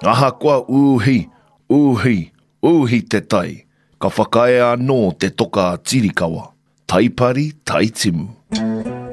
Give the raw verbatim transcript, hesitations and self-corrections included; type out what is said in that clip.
Ahakoa uhi, uhi, uhi te tai. Ka whakae anō te toka tirikawa. Taipari, taitimu.